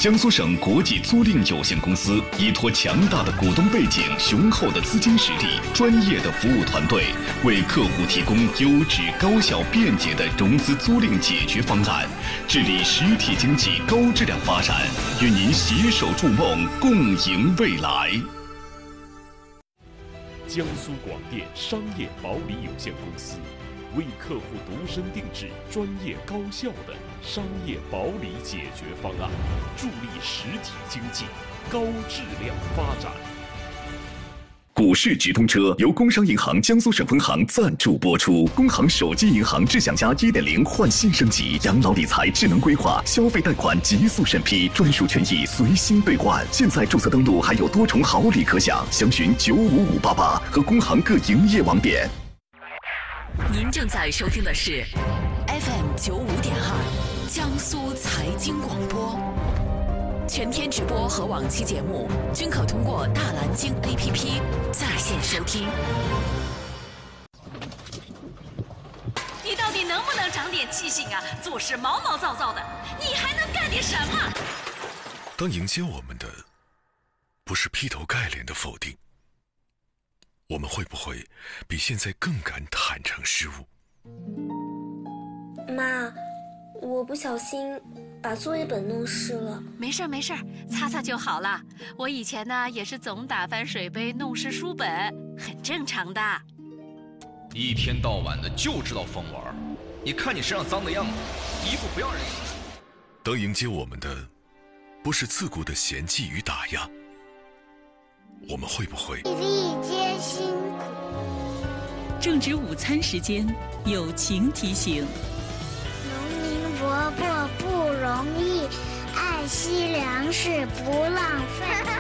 江苏省国际租赁有限公司依托强大的股东背景、雄厚的资金实力、专业的服务团队，为客户提供优质、高效、便捷的融资租赁解决方案，致力实体经济高质量发展，与您携手筑梦，共赢未来。 江苏广电商业保理有限公司为客户度身定制、专业高效的商业保理解决方案，助力实体经济高质量发展。 股市直通车由工商银行江苏省分行赞助播出。工行手机银行智享家 1.0 换新升级，养老理财智能规划，消费贷款极速审批，专属权益随心兑换。现在注册登录还有多重好礼可享，详询95588和工行各营业网点。 您正在收听的是 FM 95.2江苏财经广播，全天直播和往期节目均可通过大蓝鲸 APP 在线收听。 你到底能不能长点记性啊？做事毛毛躁躁的，你还能干点什么？ 当迎接我们的不是劈头盖脸的否定，我们会不会比现在更敢坦诚失误？ 妈，我不小心把作业本弄湿了。 没事没事，擦擦就好了。我以前呢也是总打翻水杯弄湿书本，很正常的。 一天到晚的就知道疯玩，你看你身上脏的样子，衣服不要人洗。 当迎接我们的不是自顾的嫌弃与打压，我们会不会历皆辛苦？ 正值午餐时间，友情提醒： 农民伯伯不容易，爱惜粮食不浪费。